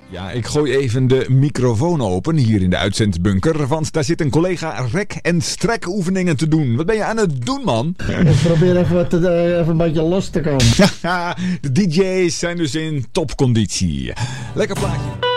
Ja, ik gooi even de microfoon open hier in de uitzendbunker, want daar zit een collega rek- en strekoefeningen te doen. Wat ben je aan het doen, man? Ik probeer even een beetje los te komen. De DJ's zijn dus in topconditie. Lekker plaatje.